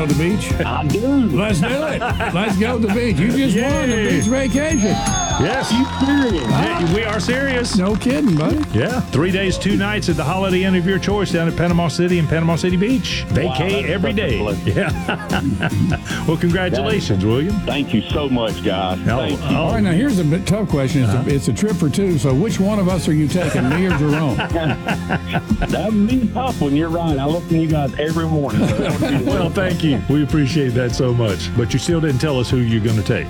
go to the beach? I do. Let's do it. Let's go to the beach. You just won the beach vacation. Yes. You serious? Yeah, we are serious. No kidding, buddy. Yeah. 3 days, 2 nights at the Holiday Inn of your choice down at Panama City and Panama City Beach. Vacay every day. Yeah. Well, congratulations, William. Thank you so much, guys. Thank you. All right, now here's a bit tough question. It's a trip for two, so which one of us are you taking, me or Jerome? That would be a tough one. You're right. I listen to you guys every morning. So that would be Well, thank you. We appreciate that so much. But you still didn't tell us who you're going to take.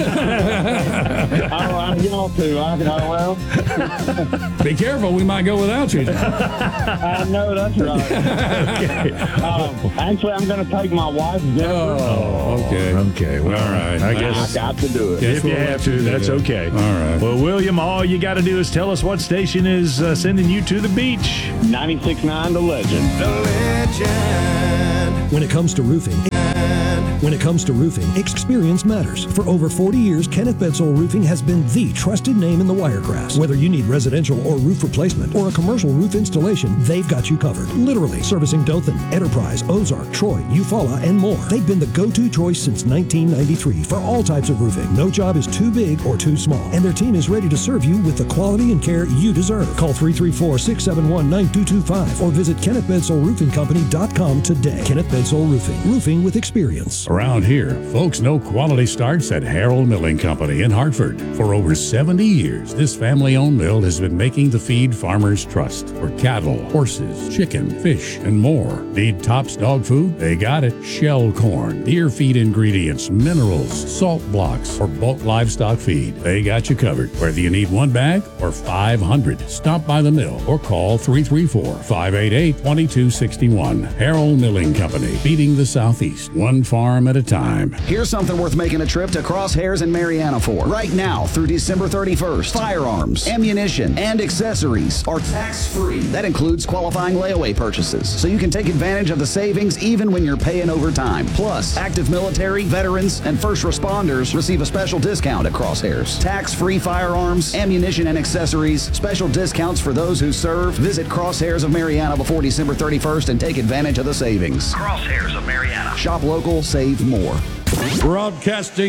I'm y'all too. Well, Be careful, we might go without you. I know that's right. Okay. Actually, I'm going to take my wife, Jennifer. Oh, okay. Okay. Well, All right. I I guess got to do it. Yeah. if you have to, that's okay. All right. Well, William, all you got to do is tell us what station is sending you to the beach. 96.9 The Legend. When it comes to roofing, experience matters. For over 40 years, Kenneth Bedsole Roofing has been the trusted name in the Wiregrass. Whether you need residential or roof replacement or a commercial roof installation, they've got you covered. Literally servicing Dothan, Enterprise, Ozark, Troy, Eufaula, and more. They've been the go-to choice since 1993 for all types of roofing. No job is too big or too small, and their team is ready to serve you with the quality and care you deserve. Call 334-671-9225 or visit KennethBedsoleRoofingCompany.com today. Kenneth Bedsole Roofing. Roofing with experience. Around here, folks know quality starts at Harold Milling Company in Hartford. For over 70 years, this family-owned mill has been making the feed farmers trust for cattle, horses, chicken, fish, and more. Need Tops dog food? They got it. Shell corn, deer feed ingredients, minerals, salt blocks, or bulk livestock feed. They got you covered. Whether you need 1 bag or 500, stop by the mill or call 334-588-2261. Harold Milling Company, feeding the Southeast, one farm at a time. Here's something worth making a trip to Crosshairs in Mariana for. Right now through December 31st, firearms, ammunition, and accessories are tax-free. That includes qualifying layaway purchases, so you can take advantage of the savings even when you're paying overtime. Plus, active military, veterans, and first responders receive a special discount at Crosshairs. Tax-free firearms, ammunition, and accessories, special discounts for those who serve. Visit Crosshairs of Mariana before December 31st and take advantage of the savings. Crosshairs of Mariana. Shop local, save more. Broadcasting